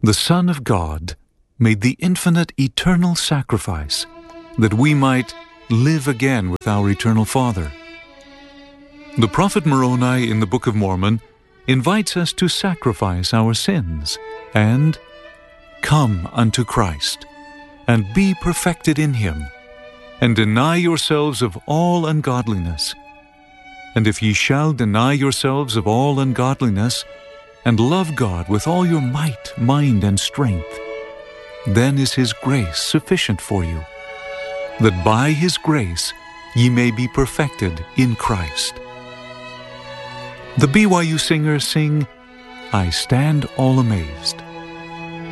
the Son of God made the infinite eternal sacrifice that we might live again with our eternal Father. The prophet Moroni in the Book of Mormon invites us to sacrifice our sins and come unto Christ and be perfected in Him, and deny yourselves of all ungodliness. And if ye shall deny yourselves of all ungodliness, and love God with all your might, mind, and strength, then is His grace sufficient for you, that by His grace ye may be perfected in Christ. The BYU singers sing, I Stand All Amazed.